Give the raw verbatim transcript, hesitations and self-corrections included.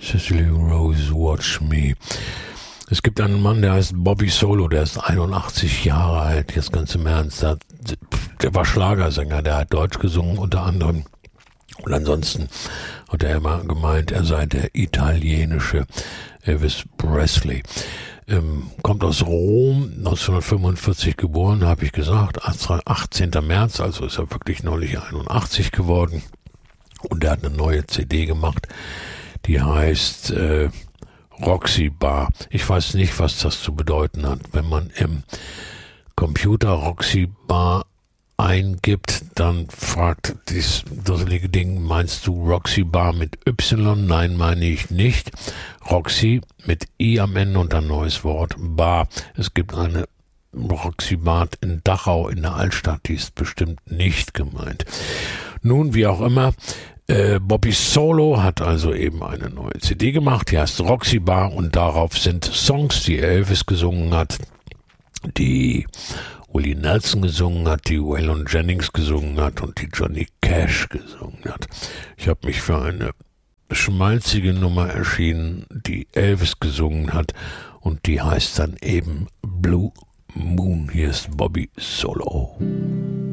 Cecily Rose, Watch Me. Es gibt einen Mann, der heißt Bobby Solo, der ist einundachtzig Jahre alt, jetzt ganz im Ernst. Der, der war Schlagersänger, der hat Deutsch gesungen unter anderem. Und ansonsten hat er immer gemeint, er sei der italienische Elvis Presley. Ähm, kommt aus Rom, neunzehnhundertfünfundvierzig geboren, habe ich gesagt, achtzehnten März, also ist er wirklich neulich einundachtzig geworden. Und er hat eine neue C D gemacht, die heißt äh, Roxy Bar. Ich weiß nicht, was das zu bedeuten hat. Wenn man im Computer Roxy Bar eingibt, dann fragt dieses dusselige Ding, meinst du Roxy Bar mit Y? Nein, meine ich nicht. Roxy mit I am Ende und ein neues Wort, Bar. Es gibt eine Roxy Bar in Dachau in der Altstadt, die ist bestimmt nicht gemeint. Nun, wie auch immer, äh, Bobby Solo hat also eben eine neue C D gemacht, die heißt Roxy Bar und darauf sind Songs, die Elvis gesungen hat, die Willie Nelson gesungen hat, die Waylon Jennings gesungen hat und die Johnny Cash gesungen hat. Ich habe mich für eine schmalzige Nummer erschienen, die Elvis gesungen hat und die heißt dann eben Blue Moon. Hier ist Bobby Solo.